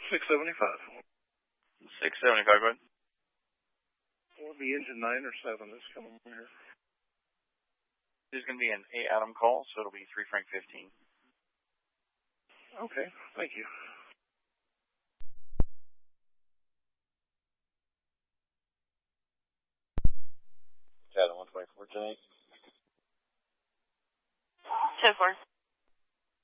675. 675, go ahead. Will it be engine 9 or 7 that's coming here? This is going to be an A-Adam call, so it'll be 3 Frank 15. Okay, thank you. Adam 124 tonight. 10-4.